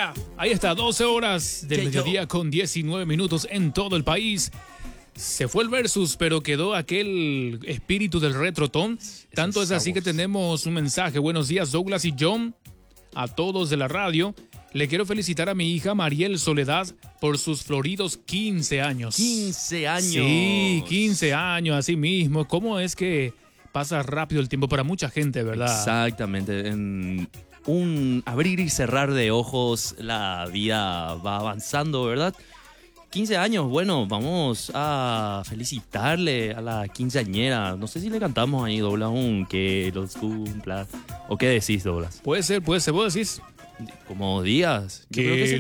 Yeah, ahí está, 12 horas del mediodía con 19 minutos en todo el país. Se fue el versus, pero quedó aquel espíritu del retrotón. Tanto es así que tenemos un mensaje. Buenos días, Douglas y John, a todos de la radio. Le quiero felicitar a mi hija Mariel Soledad por sus floridos 15 años. 15 años. Sí, 15 años, así mismo. ¿Cómo es que pasa rápido el tiempo para mucha gente, verdad? Exactamente. En un abrir y cerrar de ojos, la vida va avanzando, ¿verdad? 15 años, bueno, vamos a felicitarle a la quinceañera. No sé si le cantamos ahí, Douglas, un que los cumpla. ¿O qué decís, Douglas? Puede ser, vos decís. Como digas. Yo Que creo que se